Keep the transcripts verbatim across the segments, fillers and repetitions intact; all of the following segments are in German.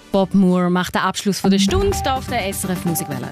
Bob Moore macht den Abschluss von der Stunde hier auf der S R F Musikwelle.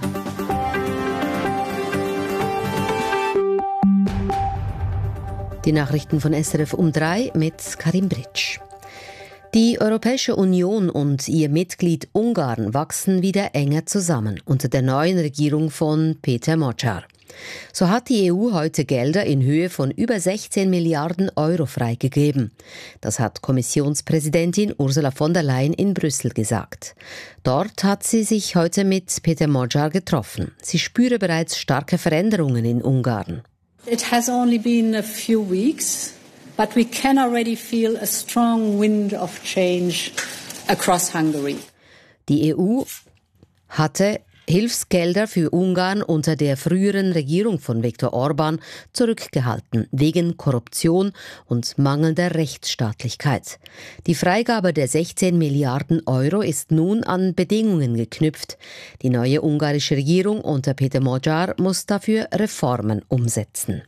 Die Nachrichten von S R F um drei mit Karim Britsch. Die Europäische Union und ihr Mitglied Ungarn wachsen wieder enger zusammen unter der neuen Regierung von Péter Magyar. So hat die E U heute Gelder in Höhe von über sechzehn Milliarden Euro freigegeben. Das hat Kommissionspräsidentin Ursula von der Leyen in Brüssel gesagt. Dort hat sie sich heute mit Péter Magyar getroffen. Sie spüre bereits starke Veränderungen in Ungarn. It has only been a few weeks, but we can already feel a strong wind of change across Hungary. Die E U hatte Hilfsgelder für Ungarn unter der früheren Regierung von Viktor Orbán zurückgehalten, wegen Korruption und mangelnder Rechtsstaatlichkeit. Die Freigabe der sechzehn Milliarden Euro ist nun an Bedingungen geknüpft. Die neue ungarische Regierung unter Péter Magyar muss dafür Reformen umsetzen.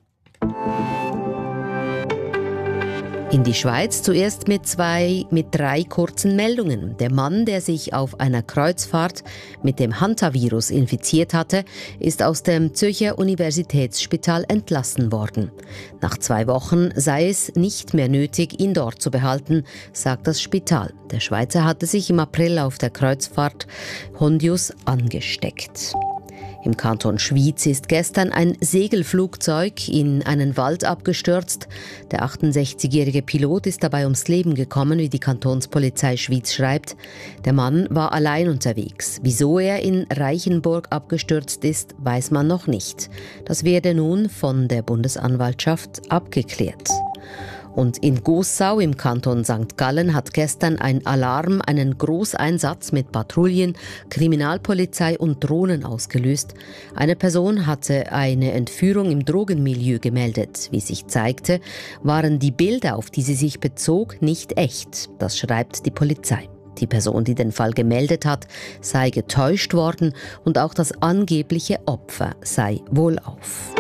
In die Schweiz zuerst mit zwei, mit drei kurzen Meldungen. Der Mann, der sich auf einer Kreuzfahrt mit dem Hantavirus infiziert hatte, ist aus dem Zürcher Universitätsspital entlassen worden. Nach zwei Wochen sei es nicht mehr nötig, ihn dort zu behalten, sagt das Spital. Der Schweizer hatte sich im April auf der Kreuzfahrt Hondius angesteckt. Im Kanton Schwyz ist gestern ein Segelflugzeug in einen Wald abgestürzt. Der achtundsechzigjährige Pilot ist dabei ums Leben gekommen, wie die Kantonspolizei Schwyz schreibt. Der Mann war allein unterwegs. Wieso er in Reichenburg abgestürzt ist, weiß man noch nicht. Das werde nun von der Bundesanwaltschaft abgeklärt. Und in Gossau im Kanton Sankt Gallen hat gestern ein Alarm einen Großeinsatz mit Patrouillen, Kriminalpolizei und Drohnen ausgelöst. Eine Person hatte eine Entführung im Drogenmilieu gemeldet. Wie sich zeigte, waren die Bilder, auf die sie sich bezog, nicht echt. Das schreibt die Polizei. Die Person, die den Fall gemeldet hat, sei getäuscht worden und auch das angebliche Opfer sei wohlauf.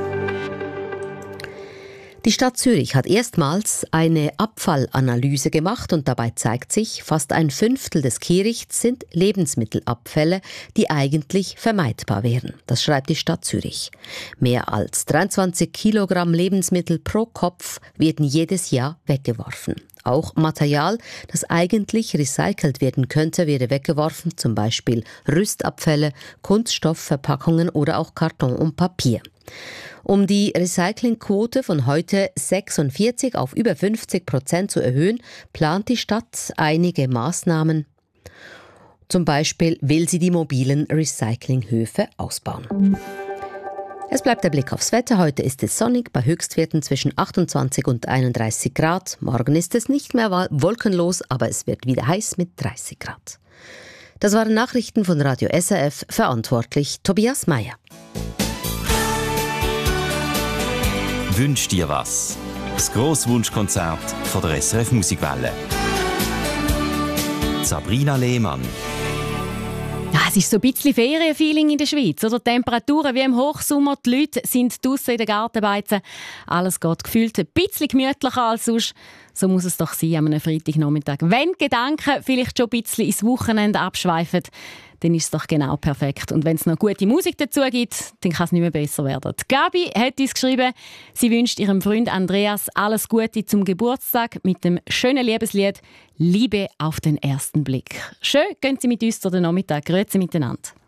Die Stadt Zürich hat erstmals eine Abfallanalyse gemacht und dabei zeigt sich, fast ein Fünftel des Kehrichts sind Lebensmittelabfälle, die eigentlich vermeidbar wären. Das schreibt die Stadt Zürich. Mehr als dreiundzwanzig Kilogramm Lebensmittel pro Kopf werden jedes Jahr weggeworfen. Auch Material, das eigentlich recycelt werden könnte, werde weggeworfen, zum Beispiel Rüstabfälle, Kunststoffverpackungen oder auch Karton und Papier. Um die Recyclingquote von heute sechsundvierzig auf über fünfzig Prozent zu erhöhen, plant die Stadt einige Maßnahmen. Zum Beispiel will sie die mobilen Recyclinghöfe ausbauen. Es bleibt der Blick aufs Wetter. Heute ist es sonnig bei Höchstwerten zwischen achtundzwanzig und einunddreißig Grad. Morgen ist es nicht mehr wolkenlos, aber es wird wieder heiß mit dreißig Grad. Das waren Nachrichten von Radio S R F, verantwortlich Tobias Meyer. Wünsch dir was? Das Grosswunschkonzert von der S R F Musikwelle. Sabrina Lehmann. Ja, es ist so ein bisschen Ferienfeeling in der Schweiz. Oder? Die Temperaturen wie im Hochsommer, die Leute sind draussen in den Gartenbeizen. Alles geht gefühlt ein bisschen gemütlicher als sonst. So muss es doch sein an einem Freitagnachmittag. Wenn die Gedanken vielleicht schon ein bisschen ins Wochenende abschweifen, dann ist es doch genau perfekt. Und wenn es noch gute Musik dazu gibt, dann kann es nicht mehr besser werden. Die Gabi hat uns geschrieben, sie wünscht ihrem Freund Andreas alles Gute zum Geburtstag mit dem schönen Liebeslied «Liebe auf den ersten Blick». Schön, gehen Sie mit uns durch den Nachmittag. Grüezi miteinander.